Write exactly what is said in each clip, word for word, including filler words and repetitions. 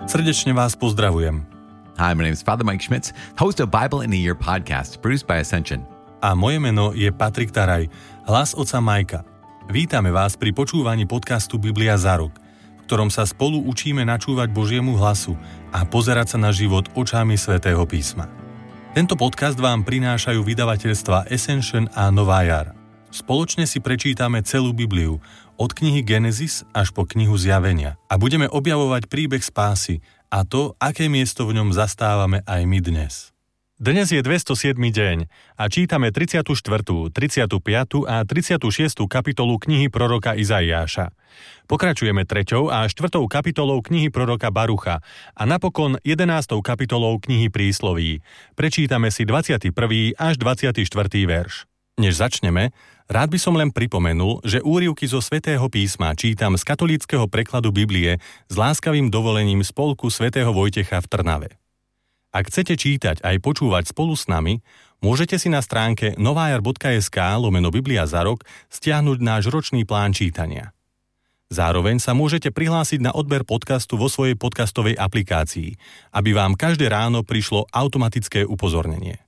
Srdečne vás pozdravujem. Hi, my name is Father Mike Schmitz, host of Bible in a Year podcast, produced by Ascension. A moje meno je Patrik Taraj, hlas otca Majka. Vítame vás pri počúvaní podcastu Biblia za rok, v ktorom sa spolu učíme načúvať Božiemu hlasu a pozerať sa na život očami Svätého písma. Tento podcast vám prinášajú vydavateľstva Ascension a Nová jar. Spoločne si prečítame celú Bibliu, od knihy Genesis až po knihu Zjavenia a budeme objavovať príbeh spásy a to, aké miesto v ňom zastávame aj my dnes. Dnes je dvestosiedmy deň a čítame tridsiatu štvrtú, tridsiatu piatu a tridsiatu šiestú kapitolu knihy proroka Izaiáša. Pokračujeme treťou a štvrtou kapitolou knihy proroka Barucha a napokon jedenástou kapitolou knihy Prísloví. Prečítame si dvadsiaty prvý až dvadsiaty štvrtý verš. Než začneme, rád by som len pripomenul, že úryvky zo Svätého písma čítam z katolíckeho prekladu Biblie s láskavým dovolením Spolku svätého Vojtecha v Trnave. Ak chcete čítať aj počúvať spolu s nami, môžete si na stránke novajar bodka es ká lomeno Biblia za rok stiahnuť náš ročný plán čítania. Zároveň sa môžete prihlásiť na odber podcastu vo svojej podcastovej aplikácii, aby vám každé ráno prišlo automatické upozornenie.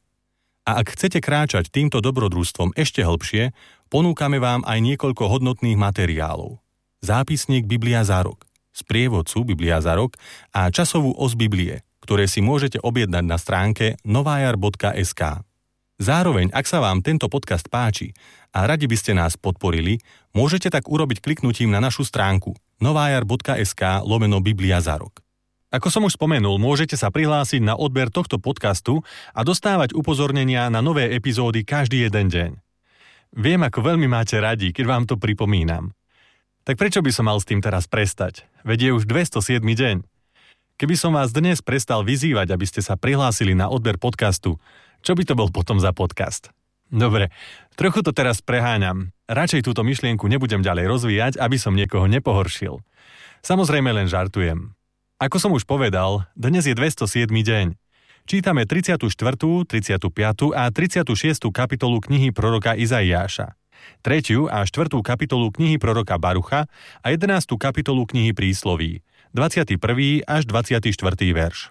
A ak chcete kráčať týmto dobrodružstvom ešte hlbšie, ponúkame vám aj niekoľko hodnotných materiálov. Zápisník Biblia za rok, sprievodcu Biblia za rok a časovú os Biblie, ktoré si môžete objednať na stránke novajar bodka es ká. Zároveň, ak sa vám tento podcast páči a radi by ste nás podporili, môžete tak urobiť kliknutím na našu stránku novajar bodka es ká lomeno Biblia za rok. Ako som už spomenul, môžete sa prihlásiť na odber tohto podcastu a dostávať upozornenia na nové epizódy každý jeden deň. Viem, ako veľmi máte radi, keď vám to pripomínam. Tak prečo by som mal s tým teraz prestať? Veď je už dvestosiedmy deň. Keby som vás dnes prestal vyzývať, aby ste sa prihlásili na odber podcastu, čo by to bol potom za podcast? Dobre, trochu to teraz preháňam. Radšej túto myšlienku nebudem ďalej rozvíjať, aby som niekoho nepohoršil. Samozrejme len žartujem. Ako som už povedal, dnes je dvestosiedmy deň. Čítame tridsiatu štvrtú, tridsiatu piatu a tridsiatu šiestú kapitolu knihy proroka Izaiáša, tretiu a štvrtú kapitolu knihy proroka Barucha a jedenástu kapitolu knihy Prísloví, dvadsiaty prvý až dvadsiaty štvrtý verš.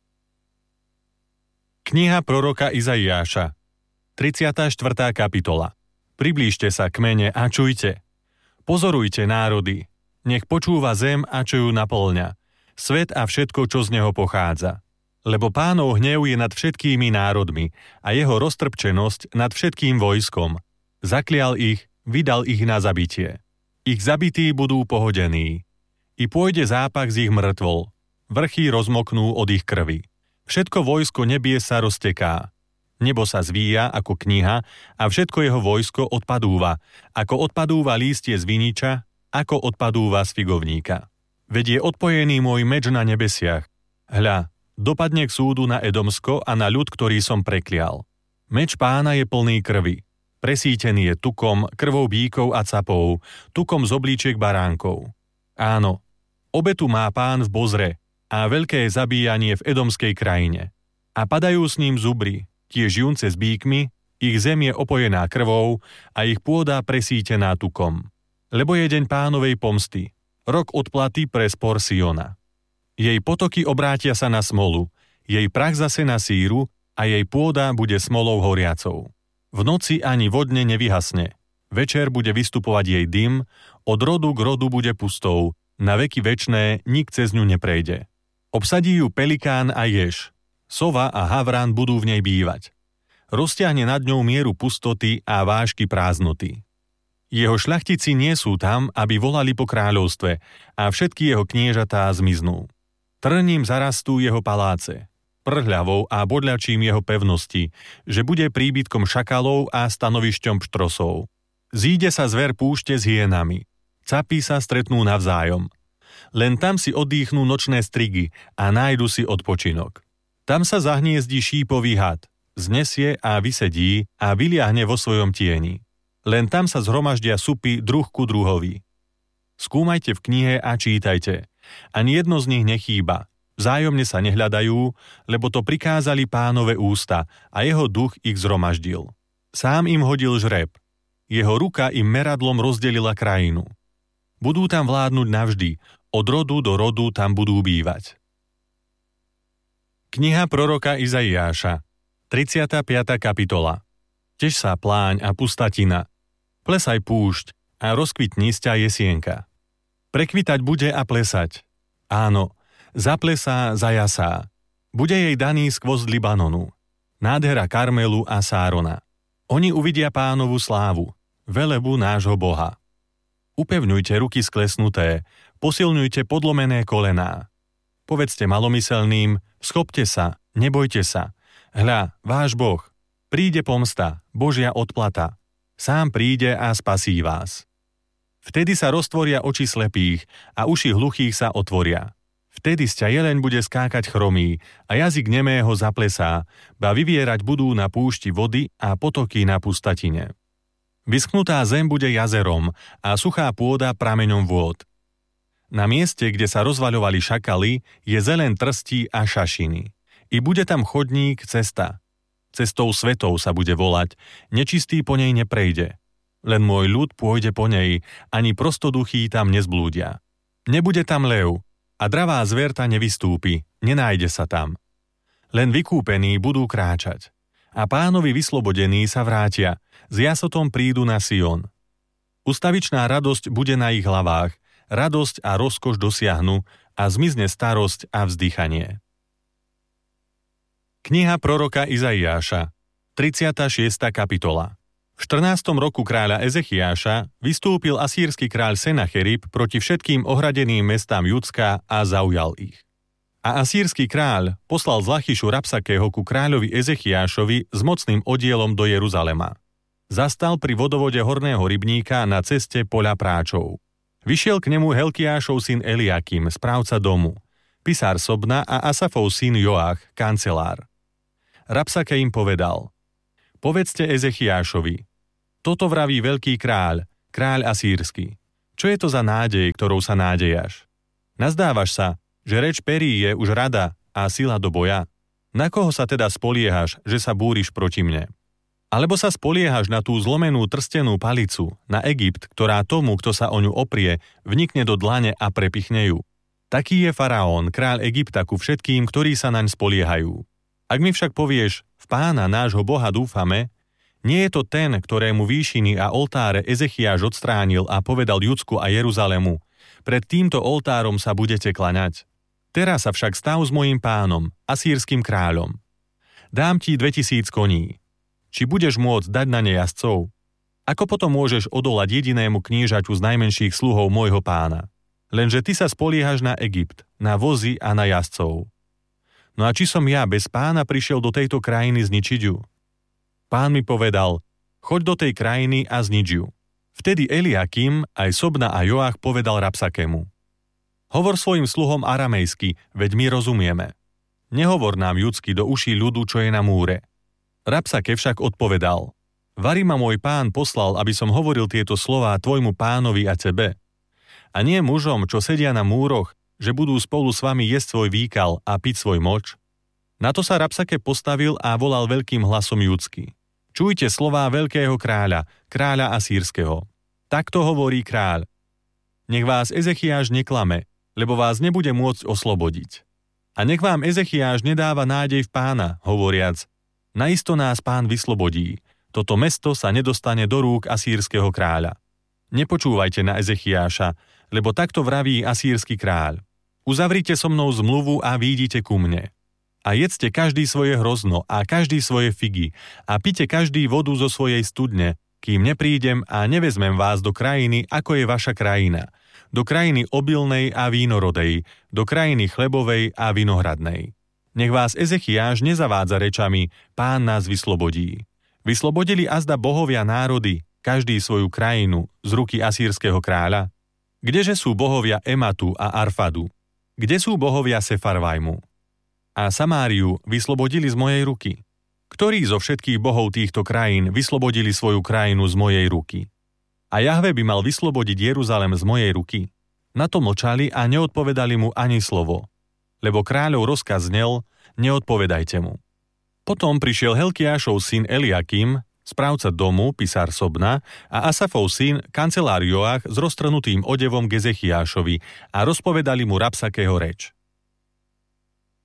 Kniha proroka Izaiáša, tridsiata štvrtá kapitola. Priblížte sa k mene a čujte. Pozorujte národy, nech počúva zem a čo ju napĺňa. Svet a všetko, čo z neho pochádza. Lebo Pánov hnev je nad všetkými národmi a jeho roztrpčenosť nad všetkým vojskom. Zaklial ich, vydal ich na zabitie. Ich zabití budú pohodení. I pôjde zápach z ich mŕtvol. Vrchy rozmoknú od ich krvi. Všetko vojsko nebie sa rozteká. Nebo sa zvíja ako kniha a všetko jeho vojsko odpadúva, ako odpadúva lístie z viniča, ako odpadúva z figovníka. Veď je odpojený môj meč na nebesiach. Hľa, dopadne k súdu na Edomsko a na ľud, ktorý som preklial. Meč Pána je plný krvi. Presítený je tukom, krvou bíkov a capov, tukom z oblíčiek baránkov. Áno, obetu má Pán v Bozre a veľké zabíjanie v edomskej krajine. A padajú s ním zubry, tiež junce s bíkmi, ich zem je opojená krvou a ich pôda presítená tukom. Lebo je deň Pánovej pomsty, rok odplaty pre spor Siona. Jej potoky obrátia sa na smolu, jej prach zase na síru a jej pôda bude smolou horiacou. V noci ani vodne nevyhasne. Večer bude vystupovať jej dym, od rodu k rodu bude pustou, na veky večné nik cez ňu neprejde. Obsadí ju pelikán a jež. Sova a havrán budú v nej bývať. Roztiahne nad ňou mieru pustoty a vážky prázdnoty. Jeho šľachtici nie sú tam, aby volali po kráľovstve a všetky jeho kniežatá zmiznú. Trním zarastú jeho paláce, prhľavou a bodľačím jeho pevnosti, že bude príbytkom šakalov a stanovišťom pštrosov. Zíde sa zver púšte s hienami, capy sa stretnú navzájom. Len tam si odýchnú nočné strigy a nájdu si odpočinok. Tam sa zahniezdí šípový had, znesie a vysedí a vyliahne vo svojom tieni. Len tam sa zhromaždia supy druh ku druhovi. Skúmajte v knihe a čítajte. Ani jedno z nich nechýba. Vzájomne sa nehľadajú, lebo to prikázali Pánove ústa a jeho duch ich zhromaždil. Sám im hodil žreb. Jeho ruka im meradlom rozdelila krajinu. Budú tam vládnuť navždy, od rodu do rodu tam budú bývať. Kniha proroka Izaiáša, tridsiata piata kapitola. Tež sa pláň a pustatina, plesaj púšť a rozkvitni sťa jesienka. Prekvitať bude a plesať. Áno, zaplesá, zajasá. Bude jej daný skvost Libanonu, nádhera Karmelu a Sárona. Oni uvidia Pánovu slávu, velebu nášho Boha. Upevňujte ruky sklesnuté, posilňujte podlomené kolená. Povedzte malomyselným, schopte sa, nebojte sa. Hľa, váš Boh, príde pomsta, Božia odplata. Sám príde a spasí vás. Vtedy sa roztvoria oči slepých a uši hluchých sa otvoria. Vtedy z ťa jeleň bude skákať chromý a jazyk nemého zaplesá, ba vyvierať budú na púšti vody a potoky na pustatine. Vyschnutá zem bude jazerom a suchá pôda prameňom vôd. Na mieste, kde sa rozvaľovali šakaly, je zelen trstí a šašiny. I bude tam chodník, cesta. Cestou svetov sa bude volať, nečistý po nej neprejde. Len môj ľud pôjde po nej, ani prostoduchí tam nezblúdia. Nebude tam lev, a dravá zvierta nevystúpi, nenájde sa tam. Len vykúpení budú kráčať. A Pánovi vyslobodení sa vrátia, s jasotom prídu na Sion. Ustavičná radosť bude na ich hlavách, radosť a rozkoš dosiahnu a zmizne starosť a vzdychanie. Kniha proroka Izaiáša, tridsiata šiesta kapitola. V štrnástom roku kráľa Ezechiáša vystúpil asýrsky kráľ Senacherib proti všetkým ohradeným mestám Judska a zaujal ich. A asýrsky kráľ poslal z Lachišu Rabsakého ku kráľovi Ezechiášovi s mocným oddielom do Jeruzalema. Zastal pri vodovode Horného rybníka na ceste poľa práčov. Vyšiel k nemu Helkiášov syn Eliakim, správca domu, pisár Sobna a Asafov syn Joach, kancelár. Rabsake im povedal: Povedzte Ezechiášovi, toto vraví veľký kráľ, kráľ asýrsky. Čo je to za nádej, ktorou sa nádejaš? Nazdávaš sa, že reč perí je už rada a sila do boja? Na koho sa teda spoliehaš, že sa búriš proti mne? Alebo sa spoliehaš na tú zlomenú trstenú palicu, na Egypt, ktorá tomu, kto sa o ňu oprie, vnikne do dlane a prepichne ju. Taký je faraón, kráľ Egypta, ku všetkým, ktorí sa naň spoliehajú. Ak mi však povieš, v Pána nášho Boha dúfame, nie je to ten, ktorému výšiny a oltáre Ezechiáš odstránil a povedal Judsku a Jeruzalemu: pred týmto oltárom sa budete klaňať. Teraz sa však stav s mojím pánom, asýrskym kráľom. Dám ti dvetisíc koní. Či budeš môcť dať na ne jazdcov? Ako potom môžeš odolať jedinému knížaťu z najmenších sluhov môjho pána? Lenže ty sa spoliehaš na Egypt, na vozy a na jazdcov. No a či som ja bez pána prišiel do tejto krajiny zničiť ju? Pán mi povedal: choď do tej krajiny a znič ju. Vtedy Eliakim, aj Sobna a Joach povedal Rabsakému: hovor svojim sluhom aramejsky, veď my rozumieme. Nehovor nám judsky do uší ľudu, čo je na múre. Rabsake však odpovedal: Vari ma môj pán poslal, aby som hovoril tieto slová tvojmu pánovi a tebe. A nie mužom, čo sedia na múroch, že budú spolu s vami jesť svoj výkal a piť svoj moč? Na to sa Rabsake postavil a volal veľkým hlasom judsky: Čujte slová veľkého kráľa, kráľa asýrskeho. Takto hovorí kráľ: Nech vás Ezechiáš neklame, lebo vás nebude môcť oslobodiť. A nech vám Ezechiáš nedáva nádej v pána, hovoriac: Naisto nás pán vyslobodí, toto mesto sa nedostane do rúk asýrskeho kráľa. Nepočúvajte na Ezechiáša, lebo takto vraví asýrsky kráľ: Uzavrite so mnou zmluvu a výjdite ku mne. A jedzte každý svoje hrozno a každý svoje figy a pite každý vodu zo svojej studne, kým neprídem a nevezmem vás do krajiny, ako je vaša krajina, do krajiny obilnej a vínorodej, do krajiny chlebovej a vinohradnej. Nech vás Ezechiáš nezavádza rečami: Pán nás vyslobodí. Vyslobodili azda bohovia národy, každý svoju krajinu, z ruky asýrskeho kráľa? Kdeže sú bohovia Ematu a Arfadu? Kde sú bohovia Sefarvajmu? A Samáriu vyslobodili z mojej ruky. Ktorí zo všetkých bohov týchto krajín vyslobodili svoju krajinu z mojej ruky? A Jahve by mal vyslobodiť Jeruzalem z mojej ruky? Na to mlčali a neodpovedali mu ani slovo. Lebo kráľov rozkaz znel: neodpovedajte mu. Potom prišiel Helkiášov syn Eliakim, správca domu, pisár Sobna, a Asafov syn, kancelár Joach, s roztrhnutým odevom k Ezechiášovi a rozpovedali mu Rabsakého reč.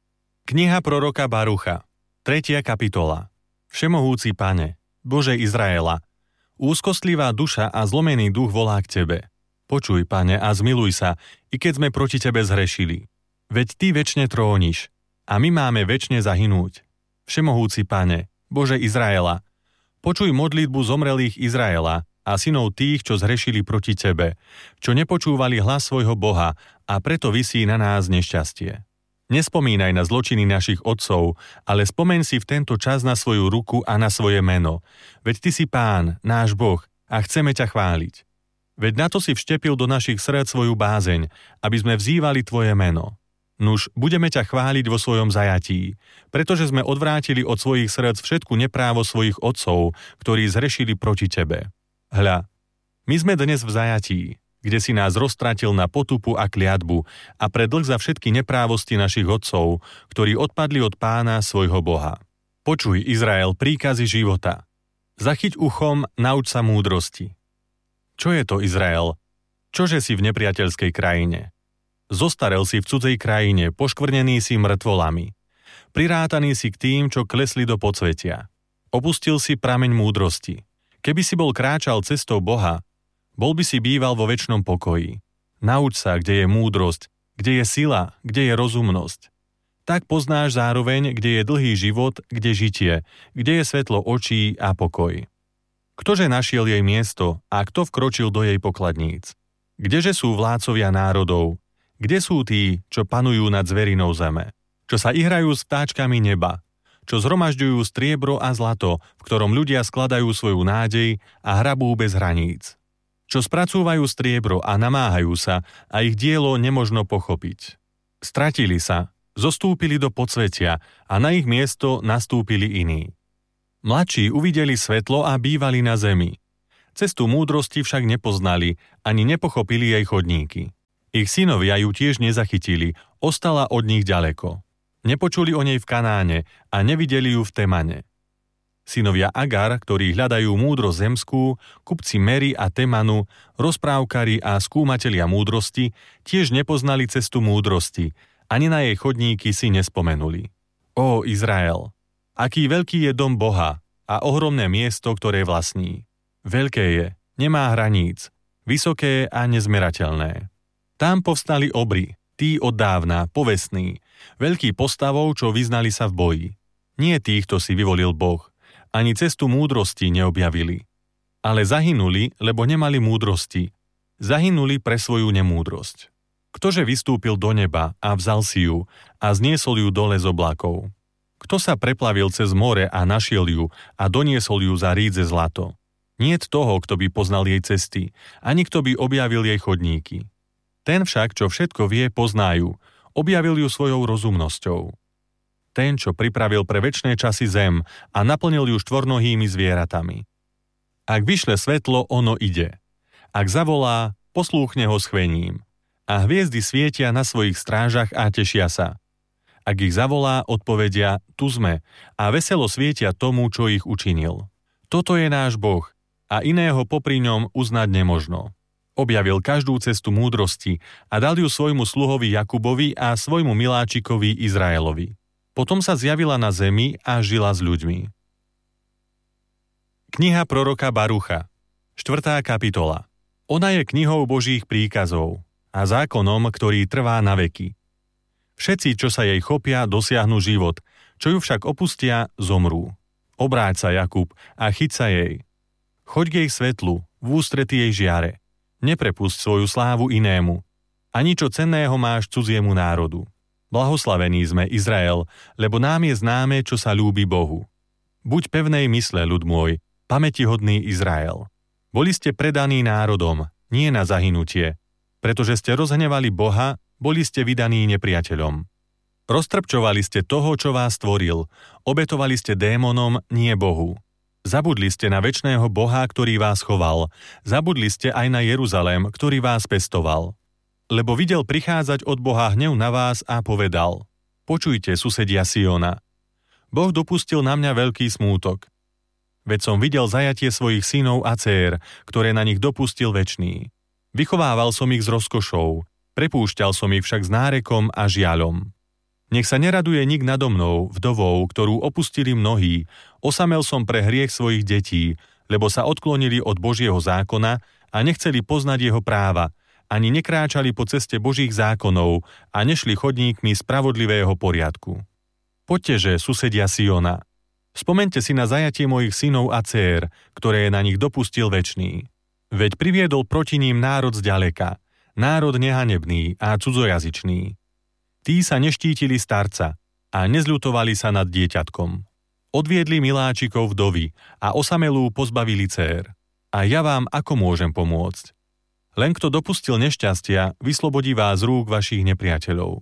Kniha proroka Barucha, tretia kapitola. Všemohúci Pane, Bože Izraela, úzkostlivá duša a zlomený duch volá k Tebe. Počuj, Pane, a zmiluj sa, i keď sme proti Tebe zhrešili. Veď Ty večne tróniš, a my máme večne zahynúť. Všemohúci Pane, Bože Izraela, počuj modlitbu zomrelých Izraela a synov tých, čo zhrešili proti Tebe, čo nepočúvali hlas svojho Boha a preto visí na nás nešťastie. Nespomínaj na zločiny našich otcov, ale spomeň si v tento čas na svoju ruku a na svoje meno. Veď Ty si Pán, náš Boh, a chceme ťa chváliť. Veď na to si vštepil do našich srdc svoju bázeň, aby sme vzývali Tvoje meno. Nuž, budeme ťa chváliť vo svojom zajatí, pretože sme odvrátili od svojich srdc všetku neprávo svojich otcov, ktorí zhrešili proti Tebe. Hľa, my sme dnes v zajatí, kde si nás roztratil na potupu a kliatbu a pre dlh za všetky neprávosti našich otcov, ktorí odpadli od Pána svojho Boha. Počuj, Izrael, príkazy života. Zachyť uchom, nauč sa múdrosti. Čo je to, Izrael? Čože si v nepriateľskej krajine? Zostarel si v cudzej krajine, poškvrnený si mŕtvolami. Prirátaný si k tým, čo klesli do podsvetia. Opustil si prameň múdrosti. Keby si bol kráčal cestou Boha, bol by si býval vo večnom pokoji. Nauč sa, kde je múdrosť, kde je sila, kde je rozumnosť. Tak poznáš zároveň, kde je dlhý život, kde žitie, kde je svetlo očí a pokoj. Ktože našiel jej miesto a kto vkročil do jej pokladníc? Kdeže sú vládcovia národov? Kde sú tí, čo panujú nad zverinou zeme? Čo sa ihrajú s vtáčkami neba? Čo zhromažďujú striebro a zlato, v ktorom ľudia skladajú svoju nádej a hrabú bez hraníc? Čo spracúvajú striebro a namáhajú sa a ich dielo nemožno pochopiť. Stratili sa, zostúpili do podsvetia a na ich miesto nastúpili iní. Mladší uvideli svetlo a bývali na zemi. Cestu múdrosti však nepoznali, ani nepochopili jej chodníky. Ich synovia ju tiež nezachytili, ostala od nich ďaleko. Nepočuli o nej v Kanáne a nevideli ju v Temane. Synovia Agar, ktorí hľadajú múdrosť zemskú, kupci Mery a Temanu, rozprávkari a skúmatelia múdrosti, tiež nepoznali cestu múdrosti, ani na jej chodníky si nespomenuli. Ó, Izrael, aký veľký je dom Boha a ohromné miesto, ktoré vlastní. Veľké je, nemá hraníc, vysoké a nezmerateľné. Tam povstali obry, tí od dávna, povestní, veľkí postavou, čo vyznali sa v boji. Nie týchto si vyvolil Boh, ani cestu múdrosti neobjavili. Ale zahynuli, lebo nemali múdrosti. Zahynuli pre svoju nemúdrosť. Ktože vystúpil do neba a vzal si ju a zniesol ju dole z oblakov? Kto sa preplavil cez more a našiel ju a doniesol ju za rídze zlato? Niet toho, kto by poznal jej cesty, ani kto by objavil jej chodníky. Ten však, čo všetko vie, poznajú, objavil ju svojou rozumnosťou. Ten, čo pripravil pre večné časy zem a naplnil ju štvornohými zvieratami. Ak vyšle svetlo, ono ide. Ak zavolá, poslúchne ho schvením. A hviezdy svietia na svojich strážach a tešia sa. Ak ich zavolá, odpovedia, tu sme, a veselo svietia tomu, čo ich učinil. Toto je náš Boh, a iného popri ňom uznať nemožno. Objavil každú cestu múdrosti a dal ju svojmu sluhovi Jakubovi a svojmu miláčikovi Izraelovi. Potom sa zjavila na zemi a žila s ľuďmi. Kniha proroka Barucha, štvrtá kapitola. Ona je knihou Božích príkazov a zákonom, ktorý trvá na veky. Všetci, čo sa jej chopia, dosiahnu život, čo ju však opustia, zomrú. Obráť sa, Jakub, a chyť sa jej. Choď k jej svetlu, v ústrety jej žiare. Neprepusť svoju slávu inému. Ani čo cenného máš cudziemu národu. Blahoslavení sme, Izrael, lebo nám je známe, čo sa ľúbi Bohu. Buď pevnej mysle, ľud môj, pamätihodný Izrael. Boli ste predaní národom, nie na zahynutie, pretože ste rozhnevali Boha, boli ste vydaní nepriateľom. Roztrpčovali ste toho, čo vás stvoril, obetovali ste démonom, nie Bohu. Zabudli ste na večného Boha, ktorý vás choval, zabudli ste aj na Jeruzalém, ktorý vás pestoval. Lebo videl prichádzať od Boha hnev na vás a povedal: Počujte, susedia Siona. Boh dopustil na mňa veľký smútok. Veď som videl zajatie svojich synov a dcér, ktoré na nich dopustil večný. Vychovával som ich s rozkošou, prepúšťal som ich však s nárekom a žiaľom. Nech sa neraduje nik nado mnou, vdovou, ktorú opustili mnohí, osamel som pre hriech svojich detí, lebo sa odklonili od Božieho zákona a nechceli poznať jeho práva, ani nekráčali po ceste Božích zákonov a nešli chodníkmi spravodlivého poriadku. Poďteže, susedia Siona, spomente si na zajatie mojich synov a dcér, ktoré na nich dopustil večný. Veď priviedol proti ním národ zďaleka, národ nehanebný a cudzojazyčný. Tí sa neštítili starca a nezľutovali sa nad dieťatkom. Odviedli miláčikov vdovy a osamelú pozbavili dcér. A ja vám ako môžem pomôcť? Len kto dopustil nešťastia, vyslobodí vás z rúk vašich nepriateľov.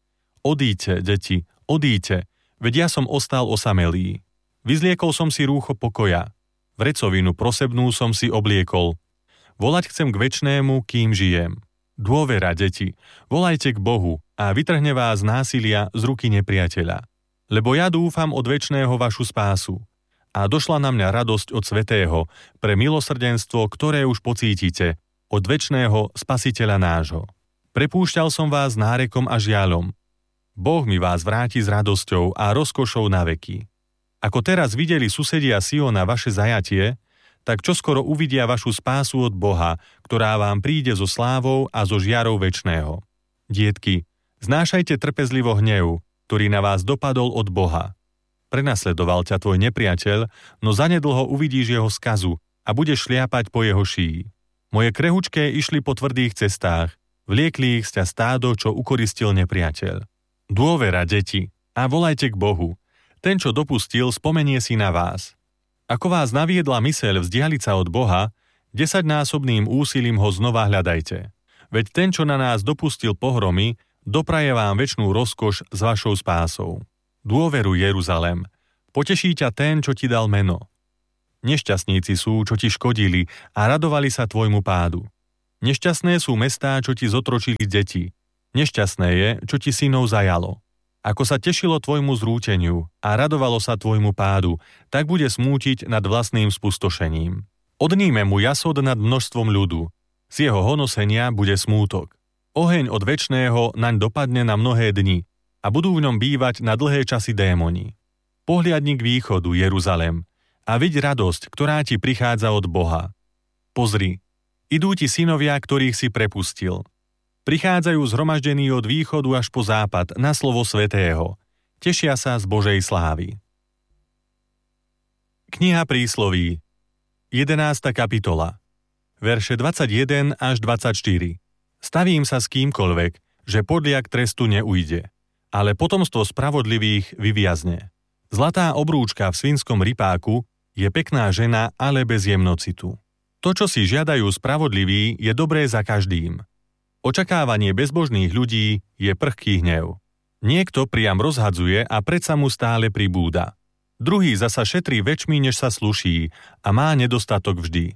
Odíďte, deti, odíďte, veď ja som ostal osamelý. Vyzliekol som si rúcho pokoja. Vrecovinu prosebnú som si obliekol. Volať chcem k večnému, kým žijem. Dôvera, deti, volajte k Bohu a vytrhne vás násilia z ruky nepriateľa. Lebo ja dúfam od večného vašu spásu. A došla na mňa radosť od svätého pre milosrdenstvo, ktoré už pocítite, od večného spasiteľa nášho. Prepúšťal som vás nárekom a žiaľom. Boh mi vás vráti s radosťou a rozkošou na veky. Ako teraz videli susedia Siona vaše zajatie, tak čoskoro uvidia vašu spásu od Boha, ktorá vám príde so slávou a so žiarou večného. Dietky, znášajte trpezlivo hnev, ktorý na vás dopadol od Boha. Prenasledoval ťa tvoj nepriateľ, no zanedlho uvidíš jeho skazu a budeš šliapať po jeho šíji. Moje krehučké išli po tvrdých cestách, vliekli ich z ťa stádo, čo ukoristil nepriateľ. Dôvera, deti, a volajte k Bohu. Ten, čo dopustil, spomenie si na vás. Ako vás naviedla myseľ vzdialiť sa od Boha, desaťnásobným úsilím ho znova hľadajte. Veď ten, čo na nás dopustil pohromy, dopraje vám večnú rozkoš s vašou spásou. Dôveru, Jeruzalem, poteší ťa ten, čo ti dal meno. Nešťastníci sú, čo ti škodili a radovali sa tvojmu pádu. Nešťastné sú mestá, čo ti zotročili deti. Nešťastné je, čo ti synov zajalo. Ako sa tešilo tvojmu zrúteniu a radovalo sa tvojmu pádu, tak bude smútiť nad vlastným spustošením. Odníme mu jasod nad množstvom ľudu. Z jeho honosenia bude smútok. Oheň od večného naň dopadne na mnohé dni a budú v ňom bývať na dlhé časy démoni. Pohliadni k východu, Jeruzalem, a viď radosť, ktorá ti prichádza od Boha. Pozri, idú ti synovia, ktorých si prepustil. Prichádzajú zhromaždení od východu až po západ na slovo svätého. Tešia sa z Božej slávy. Kniha prísloví, jedenásta kapitola, verše dvadsaťjeden až dvadsaťštyri. Stavím sa s kýmkoľvek, že podliak trestu neujde, ale potomstvo spravodlivých vyviazne. Zlatá obrúčka v svinskom rypáku je pekná žena, ale bez jemnocitu. To, čo si žiadajú spravodliví, je dobré za každým. Očakávanie bezbožných ľudí je prchký hnev. Niekto priam rozhadzuje a predsa mu stále pribúda. Druhý zasa šetrí väčšmi, než sa sluší a má nedostatok vždy.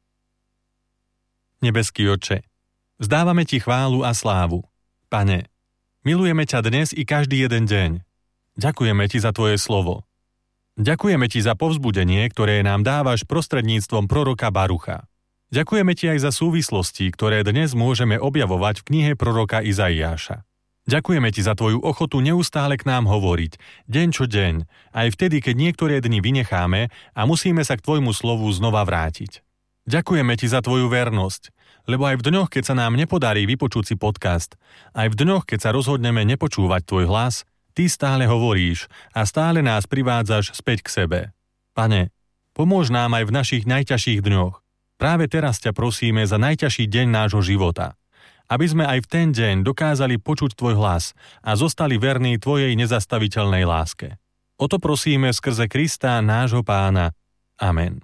Nebeský Otče, vzdávame ti chválu a slávu. Pane, milujeme ťa dnes i každý jeden deň. Ďakujeme ti za tvoje slovo. Ďakujeme ti za povzbudenie, ktoré nám dávaš prostredníctvom proroka Barucha. Ďakujeme ti aj za súvislosti, ktoré dnes môžeme objavovať v knihe proroka Izaiáša. Ďakujeme ti za tvoju ochotu neustále k nám hovoriť, deň čo deň, aj vtedy, keď niektoré dni vynecháme a musíme sa k tvojmu slovu znova vrátiť. Ďakujeme ti za tvoju vernosť, lebo aj v dňoch, keď sa nám nepodarí vypočuť si podcast, aj v dňoch, keď sa rozhodneme nepočúvať tvoj hlas, ty stále hovoríš a stále nás privádzaš späť k sebe. Pane, pomôž nám aj v našich najťažších dňoch. Práve teraz ťa prosíme za najťažší deň nášho života, aby sme aj v ten deň dokázali počuť tvoj hlas a zostali verní tvojej nezastaviteľnej láske. O to prosíme skrze Krista, nášho Pána. Amen.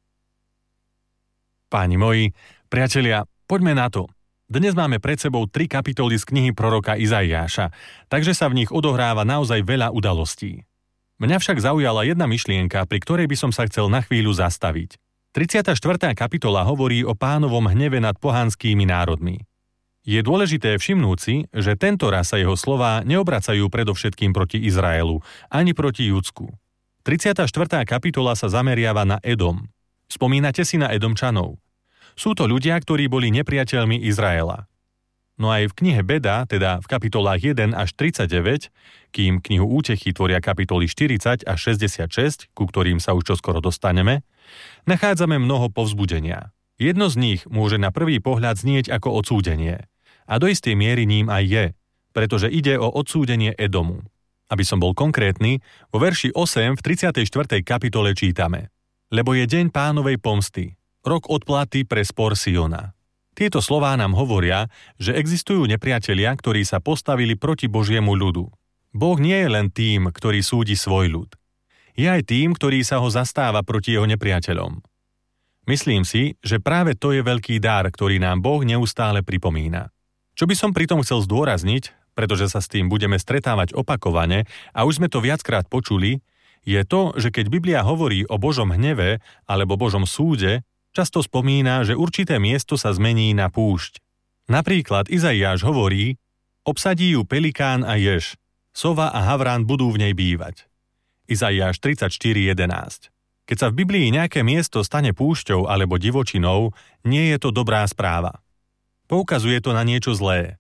Páni moji, priatelia, poďme na to. Dnes máme pred sebou tri kapitoly z knihy proroka Izaiáša, takže sa v nich odohráva naozaj veľa udalostí. Mňa však zaujala jedna myšlienka, pri ktorej by som sa chcel na chvíľu zastaviť. tridsiata štvrtá kapitola hovorí o Pánovom hneve nad pohanskými národmi. Je dôležité všimnúť si, že tento raz sa jeho slová neobracajú predovšetkým proti Izraelu, ani proti Judsku. tridsiata štvrtá kapitola sa zameriava na Edom. Spomínate si na Edomčanov? Sú to ľudia, ktorí boli nepriateľmi Izraela. No aj v knihe Beda, teda v kapitolách jeden až tridsaťdeväť, kým knihu Útechy tvoria kapitoly štyridsať až šesťdesiatšesť, ku ktorým sa už čoskoro dostaneme, nachádzame mnoho povzbudenia. Jedno z nich môže na prvý pohľad znieť ako odsúdenie. A do istej miery ním aj je, pretože ide o odsúdenie Edomu. Aby som bol konkrétny, vo verši osem v tridsiatej štvrtej kapitole čítame: Lebo je deň Pánovej pomsty, rok odplaty pre spor Siona. Tieto slová nám hovoria, že existujú nepriatelia, ktorí sa postavili proti Božiemu ľudu. Boh nie je len tým, ktorý súdi svoj ľud. Je aj tým, ktorý sa ho zastáva proti jeho nepriateľom. Myslím si, že práve to je veľký dar, ktorý nám Boh neustále pripomína. Čo by som pritom chcel zdôrazniť, pretože sa s tým budeme stretávať opakovane a už sme to viackrát počuli, je to, že keď Biblia hovorí o Božom hneve alebo Božom súde, často spomína, že určité miesto sa zmení na púšť. Napríklad Izaiáš hovorí: obsadí ju pelikán a jež, sova a havrán budú v nej bývať. Izaiáš tridsaťštyri jedenásť. Keď sa v Biblii nejaké miesto stane púšťou alebo divočinou, nie je to dobrá správa. Poukazuje to na niečo zlé.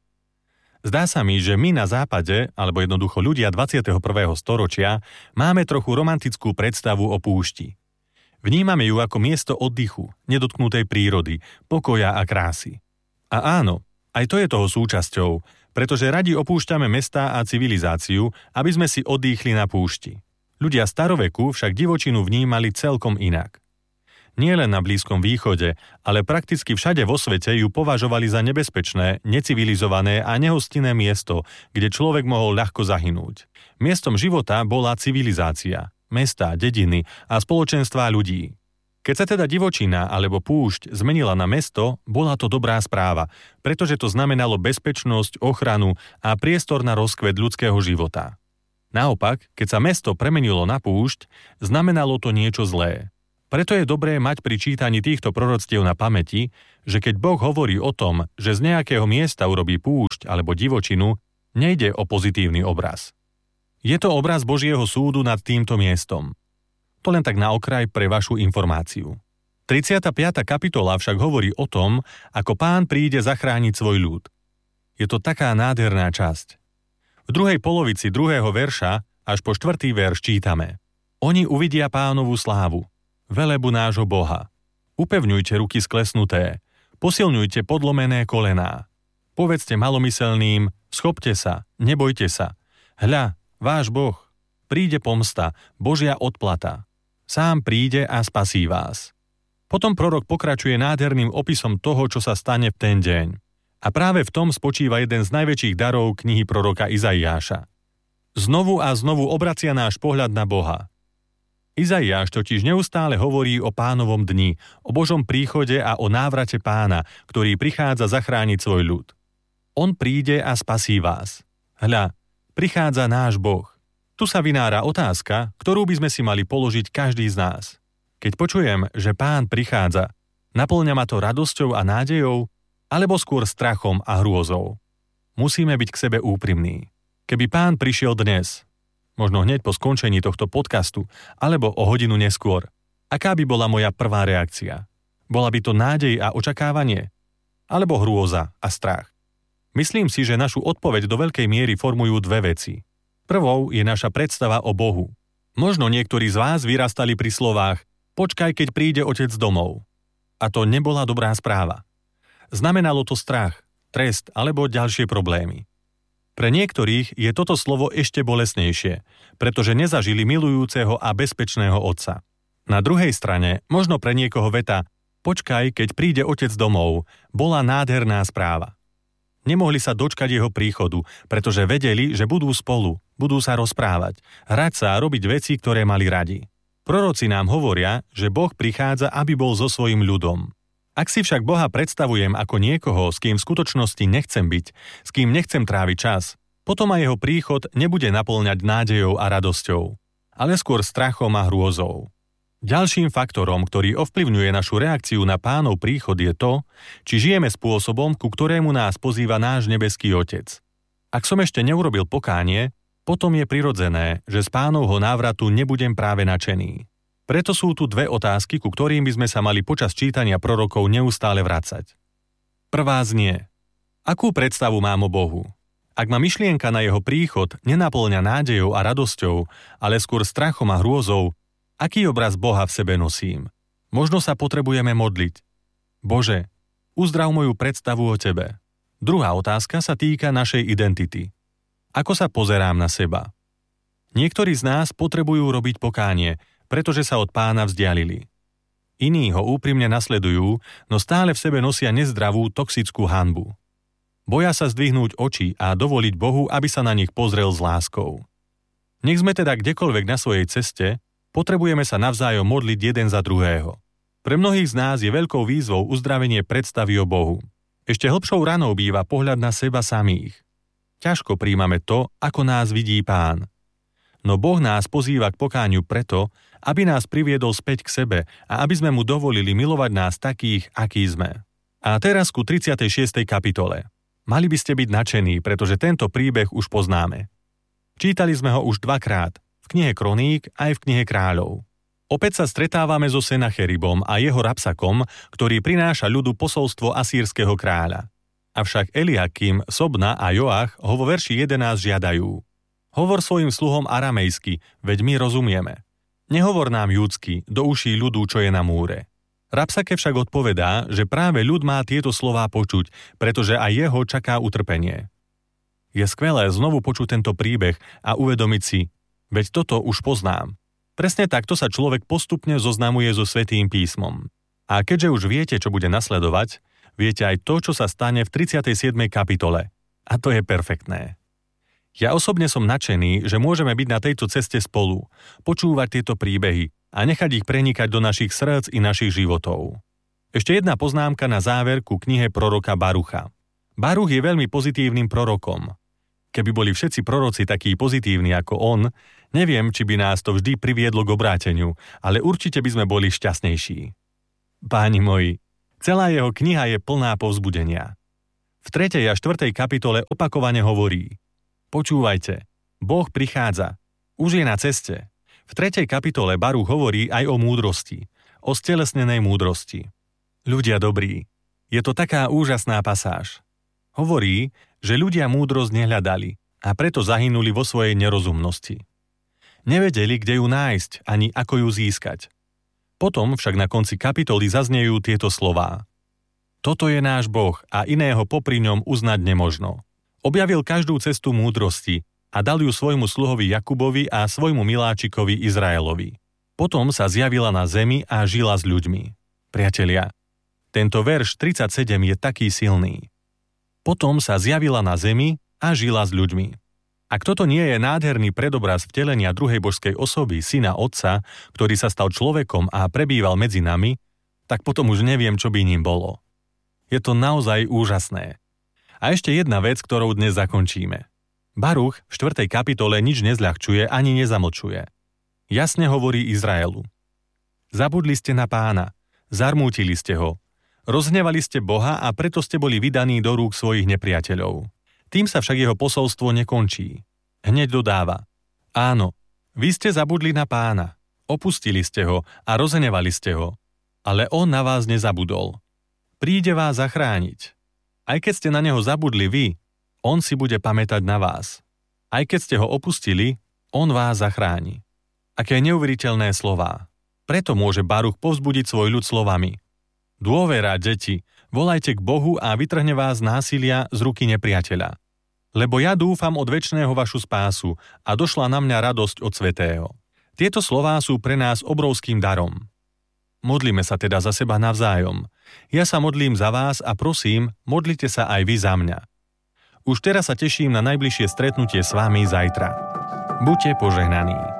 Zdá sa mi, že my na západe, alebo jednoducho ľudia dvadsiateho prvého storočia, máme trochu romantickú predstavu o púšti. Vnímame ju ako miesto oddychu, nedotknutej prírody, pokoja a krásy. A áno, aj to je toho súčasťou, pretože radi opúšťame mestá a civilizáciu, aby sme si oddychli na púšti. Ľudia staroveku však divočinu vnímali celkom inak. Nie len na Blízkom východe, ale prakticky všade vo svete ju považovali za nebezpečné, necivilizované a nehostinné miesto, kde človek mohol ľahko zahynúť. Miestom života bola civilizácia, mestá, dediny a spoločenstvá ľudí. Keď sa teda divočina alebo púšť zmenila na mesto, bola to dobrá správa, pretože to znamenalo bezpečnosť, ochranu a priestor na rozkvet ľudského života. Naopak, keď sa mesto premenilo na púšť, znamenalo to niečo zlé. Preto je dobré mať pri čítaní týchto proroctiev na pamäti, že keď Boh hovorí o tom, že z nejakého miesta urobí púšť alebo divočinu, nejde o pozitívny obraz. Je to obraz Božieho súdu nad týmto miestom. To len tak na okraj pre vašu informáciu. tridsiata piata kapitola však hovorí o tom, ako Pán príde zachrániť svoj ľud. Je to taká nádherná časť. V druhej polovici druhého verša až po štvrtý verš čítame: Oni uvidia Pánovu slávu, velebu nášho Boha. Upevňujte ruky sklesnuté, posilňujte podlomené kolená. Povedzte malomyselným: schopte sa, nebojte sa. Hľa, váš Boh, príde pomsta, Božia odplata. Sám príde a spasí vás. Potom prorok pokračuje nádherným opisom toho, čo sa stane v ten deň. A práve v tom spočíva jeden z najväčších darov knihy proroka Izaiáša. Znovu a znovu obracia náš pohľad na Boha. Izaiáš totiž neustále hovorí o Pánovom dni, o Božom príchode a o návrate Pána, ktorý prichádza zachrániť svoj ľud. On príde a spasí vás. Hľa, prichádza náš Boh. Tu sa vynára otázka, ktorú by sme si mali položiť každý z nás. Keď počujem, že Pán prichádza, napĺňa ma to radosťou a nádejou, alebo skôr strachom a hrôzou? Musíme byť k sebe úprimní. Keby Pán prišiel dnes, možno hneď po skončení tohto podcastu, alebo o hodinu neskôr, aká by bola moja prvá reakcia? Bola by to nádej a očakávanie? Alebo hrôza a strach? Myslím si, že našu odpoveď do veľkej miery formujú dve veci. Prvou je naša predstava o Bohu. Možno niektorí z vás vyrastali pri slovách: počkaj, keď príde otec domov. A to nebola dobrá správa. Znamenalo to strach, trest alebo ďalšie problémy. Pre niektorých je toto slovo ešte bolestnejšie, pretože nezažili milujúceho a bezpečného otca. Na druhej strane, možno pre niekoho veta počkaj, keď príde otec domov, bola nádherná správa. Nemohli sa dočkať jeho príchodu, pretože vedeli, že budú spolu, budú sa rozprávať, hrať sa a robiť veci, ktoré mali radi. Proroci nám hovoria, že Boh prichádza, aby bol so svojím ľudom. Ak si však Boha predstavujem ako niekoho, s kým v skutočnosti nechcem byť, s kým nechcem tráviť čas, potom aj jeho príchod nebude napĺňať nádejou a radosťou, ale skôr strachom a hrôzou. Ďalším faktorom, ktorý ovplyvňuje našu reakciu na Pánov príchod, je to, či žijeme spôsobom, ku ktorému nás pozýva náš nebeský Otec. Ak som ešte neurobil pokánie, potom je prirodzené, že z Pánovho návratu nebudem práve nadšený. Preto sú tu dve otázky, ku ktorým by sme sa mali počas čítania prorokov neustále vracať. Prvá znie: Akú predstavu mám o Bohu? Ak ma myšlienka na jeho príchod nenapĺňa nádejou a radosťou, ale skôr strachom a hrôzou, aký obraz Boha v sebe nosím? Možno sa potrebujeme modliť. Bože, uzdrav moju predstavu o tebe. Druhá otázka sa týka našej identity. Ako sa pozerám na seba? Niektorí z nás potrebujú robiť pokánie, pretože sa od Pána vzdialili. Iní ho úprimne nasledujú, no stále v sebe nosia nezdravú, toxickú hanbu. Boja sa zdvihnúť oči a dovoliť Bohu, aby sa na nich pozrel s láskou. Nech sme teda kdekoľvek na svojej ceste, potrebujeme sa navzájom modliť jeden za druhého. Pre mnohých z nás je veľkou výzvou uzdravenie predstavy o Bohu. Ešte hlbšou ranou býva pohľad na seba samých. Ťažko príjmame to, ako nás vidí Pán. No Boh nás pozýva k pokániu preto, aby nás priviedol späť k sebe a aby sme mu dovolili milovať nás takých, akí sme. A teraz ku tridsiatej šiestej kapitole. Mali by ste byť nadšení, pretože tento príbeh už poznáme. Čítali sme ho už dvakrát, v knihe Kroník aj v knihe Kráľov. Opäť sa stretávame so Senacheribom a jeho Rabsakom, ktorý prináša ľudu posolstvo asýrskeho kráľa. Avšak Eliakim, Sobna a Joach ho vo verši jedenásť žiadajú. Hovor svojim sluhom aramejsky, veď my rozumieme. Nehovor nám júdsky, do uší ľudu, čo je na múre. Rabsake však odpovedá, že práve ľud má tieto slová počuť, pretože aj jeho čaká utrpenie. Je skvelé znovu počuť tento príbeh a uvedomiť si, veď toto už poznám. Presne takto sa človek postupne zoznamuje so Svätým písmom. A keďže už viete, čo bude nasledovať, viete aj to, čo sa stane v tridsiatej siedmej kapitole. A to je perfektné. Ja osobne som nadšený, že môžeme byť na tejto ceste spolu, počúvať tieto príbehy a nechať ich prenikať do našich srdc i našich životov. Ešte jedna poznámka na záver ku knihe proroka Barucha. Baruch je veľmi pozitívnym prorokom. Keby boli všetci proroci takí pozitívni ako on, neviem, či by nás to vždy priviedlo k obráteniu, ale určite by sme boli šťastnejší. Páni moji, celá jeho kniha je plná povzbudenia. V tretej a štvrtej kapitole opakovane hovorí: Počúvajte, Boh prichádza, už je na ceste. V tretej kapitole Baruch hovorí aj o múdrosti, o stelesnenej múdrosti. Ľudia dobrí, je to taká úžasná pasáž. Hovorí, že ľudia múdrosť nehľadali a preto zahynuli vo svojej nerozumnosti. Nevedeli, kde ju nájsť, ani ako ju získať. Potom však na konci kapitoly zaznejú tieto slová. Toto je náš Boh a iného popri ňom uznať nemožno. Objavil každú cestu múdrosti a dal ju svojmu sluhovi Jakubovi a svojmu miláčikovi Izraelovi. Potom sa zjavila na zemi a žila s ľuďmi. Priatelia, tento verš tridsaťsedem je taký silný. Potom sa zjavila na zemi a žila s ľuďmi. Ak toto nie je nádherný predobraz vtelenia druhej božskej osoby, syna Otca, ktorý sa stal človekom a prebýval medzi nami, tak potom už neviem, čo by ním bolo. Je to naozaj úžasné. A ešte jedna vec, ktorou dnes zakončíme. Baruch v štvrtej kapitole nič nezľahčuje ani nezamlčuje. Jasne hovorí Izraelu. Zabudli ste na Pána, zarmútili ste ho, rozhnevali ste Boha a preto ste boli vydaní do rúk svojich nepriateľov. Tým sa však jeho posolstvo nekončí. Hneď dodáva. Áno, vy ste zabudli na Pána, opustili ste ho a rozhnevali ste ho, ale on na vás nezabudol. Príde vás zachrániť. Aj keď ste na neho zabudli vy, on si bude pamätať na vás. Aj keď ste ho opustili, on vás zachráni. Aké neuveriteľné slová. Preto môže Baruch povzbudiť svoj ľud slovami. Dôvera, deti, volajte k Bohu a vytrhne vás násilia z ruky nepriateľa. Lebo ja dúfam od večného vašu spásu a došla na mňa radosť od Svätého. Tieto slová sú pre nás obrovským darom. Modlíme sa teda za seba navzájom. Ja sa modlím za vás a prosím, modlite sa aj vy za mňa. Už teraz sa teším na najbližšie stretnutie s vami zajtra. Buďte požehnaní.